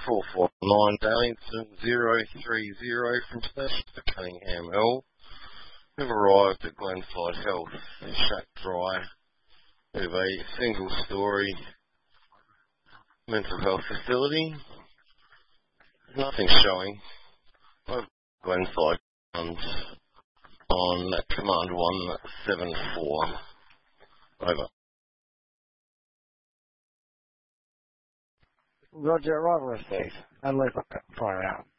449 Darlington 030 from Station to Cunningham L. We've arrived at Glenside Health Shack Dry with a single-storey mental health facility. Nothing showing. Glenside comes on command 174. Over. Roger, right with Steve. Adelaide, fire out.